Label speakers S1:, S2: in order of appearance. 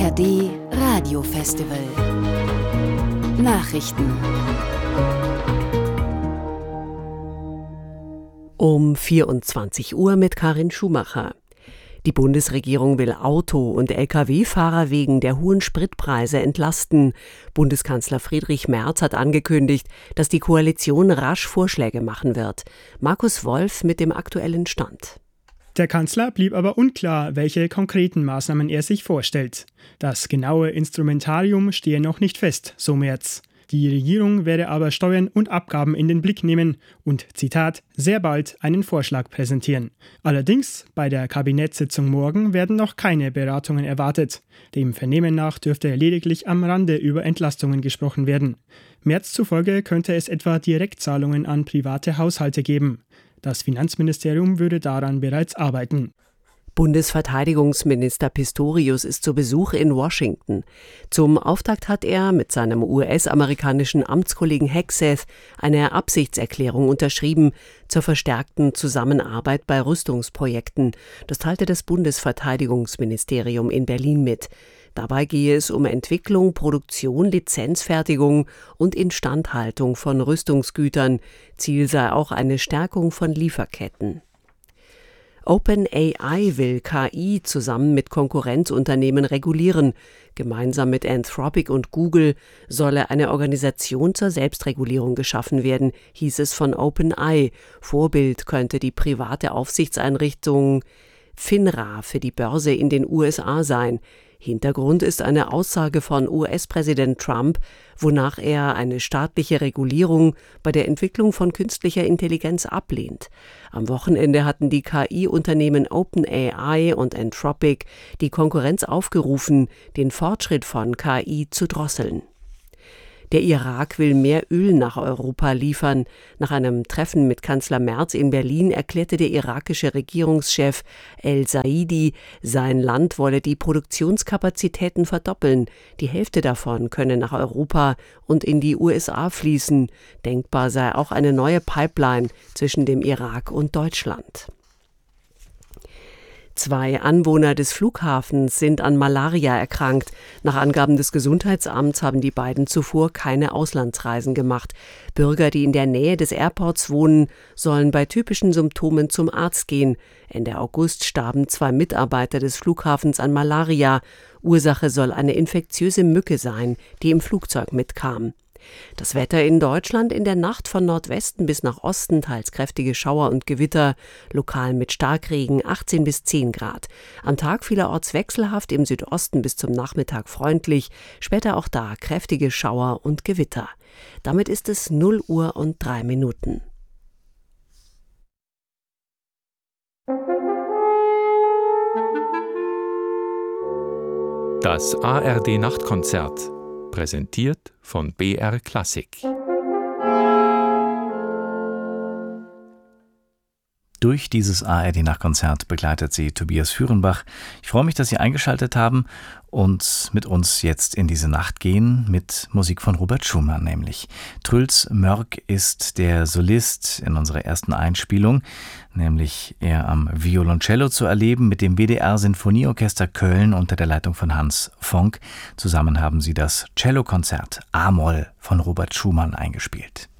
S1: ARD Radiofestival. Nachrichten.
S2: Um 24 Uhr mit Karin Schumacher. Die Bundesregierung will Auto- und Lkw-Fahrer wegen der hohen Spritpreise entlasten. Bundeskanzler Friedrich Merz hat angekündigt, dass die Koalition rasch Vorschläge machen wird. Markus Wolf mit dem aktuellen Stand.
S3: Der Kanzler blieb aber unklar, welche konkreten Maßnahmen er sich vorstellt. Das genaue Instrumentarium stehe noch nicht fest, so Merz. Die Regierung werde aber Steuern und Abgaben in den Blick nehmen und, Zitat, sehr bald einen Vorschlag präsentieren. Allerdings, bei der Kabinettssitzung morgen werden noch keine Beratungen erwartet. Dem Vernehmen nach dürfte lediglich am Rande über Entlastungen gesprochen werden. Merz zufolge könnte es etwa Direktzahlungen an private Haushalte geben. Das Finanzministerium würde daran bereits arbeiten.
S2: Bundesverteidigungsminister Pistorius ist zu Besuch in Washington. Zum Auftakt hat er mit seinem US-amerikanischen Amtskollegen Hegseth eine Absichtserklärung unterschrieben zur verstärkten Zusammenarbeit bei Rüstungsprojekten. Das teilte das Bundesverteidigungsministerium in Berlin mit. Dabei gehe es um Entwicklung, Produktion, Lizenzfertigung und Instandhaltung von Rüstungsgütern. Ziel sei auch eine Stärkung von Lieferketten. OpenAI will KI zusammen mit Konkurrenzunternehmen regulieren. Gemeinsam mit Anthropic und Google solle eine Organisation zur Selbstregulierung geschaffen werden, hieß es von OpenAI. Vorbild könnte die private Aufsichtseinrichtung FINRA für die Börse in den USA sein. Hintergrund ist eine Aussage von US-Präsident Trump, wonach er eine staatliche Regulierung bei der Entwicklung von künstlicher Intelligenz ablehnt. Am Wochenende hatten die KI-Unternehmen OpenAI und Anthropic die Konkurrenz aufgerufen, den Fortschritt von KI zu drosseln. Der Irak will mehr Öl nach Europa liefern. Nach einem Treffen mit Kanzler Merz in Berlin erklärte der irakische Regierungschef El-Saidi, sein Land wolle die Produktionskapazitäten verdoppeln. Die Hälfte davon könne nach Europa und in die USA fließen. Denkbar sei auch eine neue Pipeline zwischen dem Irak und Deutschland. 2 Anwohner des Flughafens sind an Malaria erkrankt. Nach Angaben des Gesundheitsamts haben die beiden zuvor keine Auslandsreisen gemacht. Bürger, die in der Nähe des Airports wohnen, sollen bei typischen Symptomen zum Arzt gehen. Ende August starben 2 Mitarbeiter des Flughafens an Malaria. Ursache soll eine infektiöse Mücke sein, die im Flugzeug mitkam. Das Wetter in Deutschland: in der Nacht von Nordwesten bis nach Osten teils kräftige Schauer und Gewitter, lokal mit Starkregen 18 bis 10 Grad. Am Tag vielerorts wechselhaft, im Südosten bis zum Nachmittag freundlich, später auch da kräftige Schauer und Gewitter. Damit ist es 0 Uhr und 3 Minuten.
S4: Das ARD-Nachtkonzert, präsentiert von BR Klassik.
S5: Durch dieses ARD-Nachtkonzert begleitet sie Tobias Führenbach. Ich freue mich, dass Sie eingeschaltet haben und mit uns jetzt in diese Nacht gehen mit Musik von Robert Schumann nämlich. Truls Mörk ist der Solist in unserer ersten Einspielung, nämlich er am Violoncello zu erleben mit dem WDR Sinfonieorchester Köln unter der Leitung von Hans Fonck. Zusammen haben sie das Cellokonzert A-Moll von Robert Schumann eingespielt.